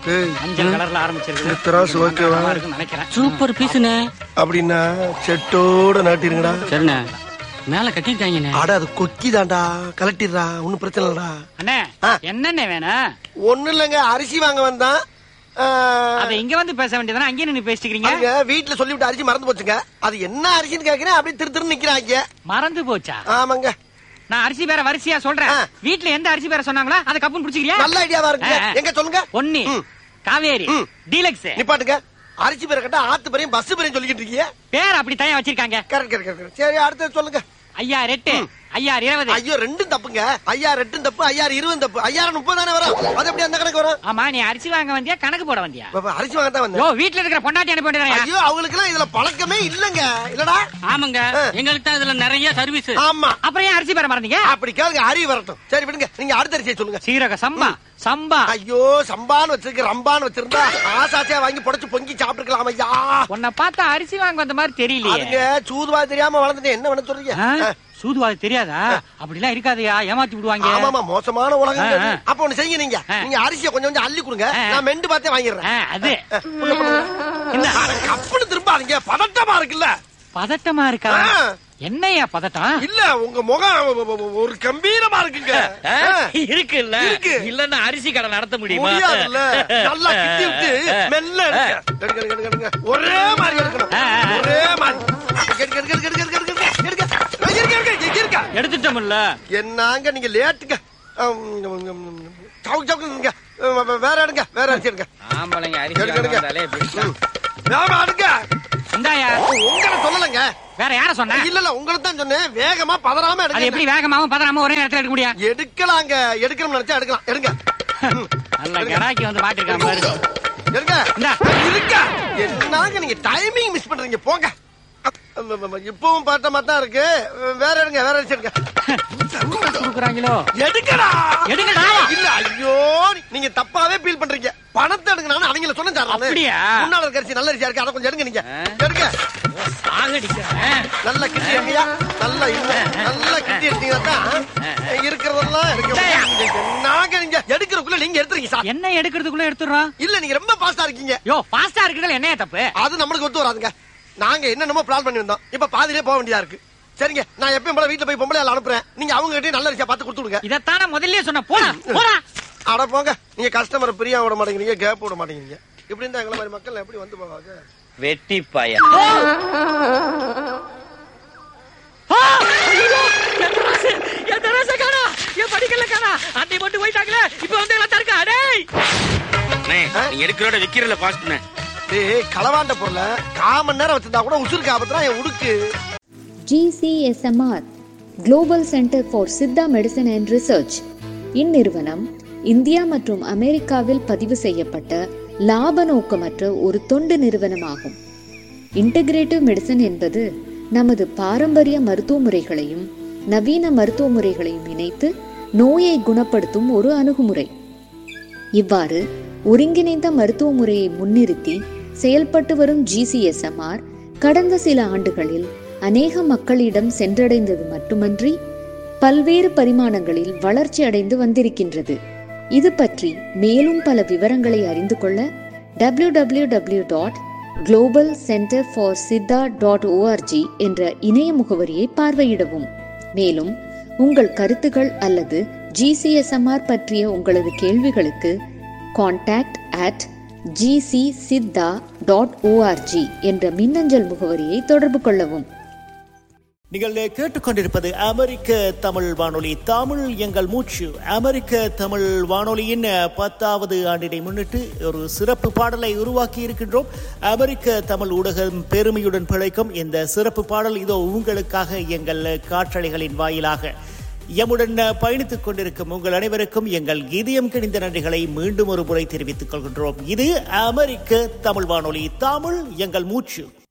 மஞ்சள் கலர்ல ஆரம்பிச்சிருக்கு. திராசு ஓகேவா? நினைக்கிறேன். சூப்பர் பீஸ்ண்ணே. அப்படின்னா செட்டோட நாட்டிருங்கடா. சரிண்ணே, மேல கட்டிருக்காங்கண்ணே. அட அது கொக்கி தான்டா, கலட்டிடுறா, ஒன்னும் பிரச்சனை இல்லடா. அண்ணே என்னண்ணே வேணும்? ஒண்ணு இல்லங்க, அரிசி வாங்க வந்தான். அத இங்க வந்து பேச வேண்டியதானே, அங்கே நின்னு பேசிக்கிறீங்க. வீட்டுல சொல்லிவிட்டு அரிசி மறந்து போச்சுங்க. அது என்ன அரிசின்னு கேக்குறேன், அப்படியே திரு நிக்கிறாங்க. மறந்து போச்சா? ஆமாங்க. நான் அரிசி பேர வரிசையா சொல்றேன். வீட்டுல எந்த அரிசி பேர சொன்னாங்களோ அதை கப்புன்னு பிடிச்சிக்கிறியா? நல்ல ஐடியாவா இருக்கு. எங்க சொல்லுங்க. ஒன்னு காவேரி டீலக்ஸ். நிப்பாட்டுங்க. அரிசி பேரை கட்டா ஆத்து பேரையும் பஸ் பேரையும் சொல்லிக்கிட்டு இருக்கீங்க. பேர் அப்படி தயா வச்சிருக்காங்க. கரெக்ட். சரி, அடுத்து சொல்லுங்க. ஐயா 8 ஐயா 20. ஐயோ ரெண்டும் தப்புங்க. ஐயா 8 தப்பு, ஐயா 20 தப்பு. ஐயா 30 தானே வரும். அது எப்படி அந்த கணக்கு வரும்? ஆமா, நீ அரிசி வாங்க வந்தியா கணக்கு போட வந்தியா? அரிசி வாங்க தான் வந்தேன். ஓ, வீட்ல இருக்கிற பொண்டாட்டி அனுப்பி வேண்டியதானே? ஐயோ, அவங்களுக்கு எல்லாம் இதுல பழக்கமே இல்லங்க. இல்லடா. ஆமாங்க, எங்களுக்கு தான் இதுல நிறைய சர்வீஸ். ஆமா. அப்புறம் ஏன் அரிசி பேர மறந்தீங்க? அப்படி கேளுங்க, அறிவு வரட்டும். சரி விடுங்க, நீங்க அடுத்த அரிசியை சொல்லுங்க. சீரக சம்பா. சம்பா. ஐயோ, சம்பான்னு வச்சிருக்க, ரம்பான்னு வச்சிருந்தா ஆசாசியா வாங்கி புடைச்சு பொங்கி சாப்பிட்டுக்கலாம். ஐயா, உன்னை பார்த்தா அரிசி வாங்க வந்த மாதிரி தெரியலையே. சூதுவா தெரியாம வளர்ந்துட்டு என்ன பண்ண சொல்றீங்க? சூதுவாது தெரியாதா? அப்படிலாம் இருக்காதயா, ஏமாத்தி விடுவாங்க. ஆமாமா, மோசமான உலகம். அப்ப ஒண்ணு செய்யுங்க, நீங்க அரிசியை கொஞ்சம் அள்ளி கொடுங்க, நான் மெண்டு பார்த்தே வாங்கிடுறேன். அது கப்புன்னு திரும்பாதீங்க, பதட்டமா இருக்குல்ல. பதட்டமா இருக்கா? என்னையா பதட்டம்? இல்ல, உங்க முகம் ஒரு கம்பீரமா இருக்குங்க. இருக்குல்ல, இல்லன்னா அரிசி கடை நடத்த முடியுமா? நல்லா கிட்டி விட்டு மெல்ல எடுங்க. ஒரே மாதிரி எடுக்கணும், ஒரே மாதிரி. எடுத்துட்டோம்ல. என்னங்க நீங்க லேட்டுங்க. வேற எடுங்க, வேற அரிசி எடுங்க. ஆம்பளைங்க அரிசி எடுங்க. இந்தாயா. உங்களை சொல்லலங்க, வேற யார சொன்ன? இல்ல உங்களை தான் சொன்னேன். வேகமா பதறாம எடுங்க. எப்படி வேகமாவும் பதறாம ஒரே நேரத்துல எடுக்க முடியும்? எடுக்கலாங்க, எடுக்கணும்னு நினைச்சா எடுக்கலாம். எடுங்க. நல்ல கடாக்கி வந்து மாட்டிருக்காங்க பாரு. எடுங்க. இருக்க என்னங்க நீங்க டைமிங் மிஸ் பண்றீங்க, போங்க. இப்பவும் பாட்டமா தான் இருக்கு. வேற எடுங்க, வேற அரிசி எடுங்க. குடுக்குறாங்களோ? எடுக்கடா, எடுங்கடா. இல்ல, ஐயோ நீங்க தப்பாவே ஃபீல் பண்றீங்க. பணத்தை எடுங்க, நான் அவங்கள சொன்னேன். அப்படியா? முன்னால இருக்க அரிசி நல்ல அரிசியா இருக்கு, அதை கொஞ்சம் எடுங்க. நீங்க எடுங்க. நல்ல கிட்டி எடுங்கயா, நல்லா நல்லா கிட்டி எடுத்தீங்கன்னா இருக்கிறதெல்லாம் நாங்க நீங்க எடுக்கிறதுக்குள்ள நீங்க எடுத்துறீங்க சார். என்ன எடுக்கிறதுக்குள்ள எடுத்துறோம்? இல்ல, நீங்க ரொம்ப ஃபாஸ்டா இருக்கீங்க. யோ, ஃபாஸ்டா இருக்கிறதுல என்ன தப்பு? அது நம்மளுக்கு ஒத்து வராதுங்க. நாங்க என்னென்னமோ பிளான் பண்ணி வந்தோம், இப்ப பாதியிலே போக வேண்டியதா இருக்கு. சரிங்க, நான் எப்பயும் போல வீட்டுல போய் பொம்பளை அனுப்புறேன். நீங்க அவங்க கிட்டே நல்ல அரிசியா பார்த்து கொடுத்துடுங்க. இதத்தான முதல்லயே சொன்ன. போடா. அட போங்க, நீங்க கஸ்டமரை பிரியா விட மாட்டேங்கிறீங்க, கேப் விட மாட்டேங்கிறீங்க. இப்படி இருந்தா எங்களை மாதிரி மக்கள் எப்படி வந்து போவாங்க? வெட்டி பாய. எடுக்கிறோட விக்கிறல பாஸ்ட். களவாண்ட பொருள காமன் நேரம் வச்சிருந்தா கூட உசுருக்கு ஆபத்துனா என் உடுக்கு. GCSMR global centre for Siddha medicine and research இந்நிறுவனம் இந்தியா மற்றும் அமெரிக்காவில் பதிவு செய்யப்பட்ட லாப நோக்கமற்ற ஒரு தொண்டு நிறுவனமாகும். இன்டகிரேட்டிவ் மெடிசன் என்பது நமது பாரம்பரிய மருத்துவ முறைகளையும் நவீன மருத்துவ முறைகளையும் இணைத்து நோயை குணப்படுத்தும் ஒரு அணுகுமுறை. இவ்வாறு ஒருங்கிணைந்த மருத்துவ முறையை முன்னிறுத்தி செயல்பட்டு வரும் GCSMR கடந்த சில ஆண்டுகளில் அநேக மக்களிடம் சென்றடைந்தது மட்டுமன்றி பல்வேறு பரிமாணங்களில் வளர்ச்சி அடைந்து வந்திருக்கின்றது. இது பற்றி மேலும் பல விவரங்களை அறிந்து கொள்ள www.globalcenterforsiddha.org என்ற இணைய முகவரியை பார்வையிடவும். மேலும் உங்கள் கருத்துகள் அல்லது GCSMR பற்றிய உங்களது கேள்விகளுக்கு contact@gcsiddha.org என்ற மின்னஞ்சல் முகவரியை தொடர்பு கொள்ளவும். நீங்கள் கேட்டுக்கொண்டிருப்பது அமெரிக்க தமிழ் வானொலி, தமிழ் எங்கள் மூச்சு. அமெரிக்க தமிழ் வானொலியின் 10வது ஆண்டினை முன்னிட்டு ஒரு சிறப்பு பாடலை உருவாக்கி இருக்கின்றோம். அமெரிக்க தமிழ் ஊடகம் பெருமையுடன் பிழைக்கும் இந்த சிறப்பு பாடல் இதோ உங்களுக்காக எங்கள் காற்றலைகளின் வாயிலாக. எம்முடன் பயணித்துக் கொண்டிருக்கும் உங்கள் அனைவருக்கும் எங்கள் இதயம் கிணிந்த நன்றிகளை மீண்டும் ஒரு முறை தெரிவித்துக் கொள்கின்றோம். இது அமெரிக்க தமிழ் வானொலி, தமிழ் எங்கள் மூச்சு.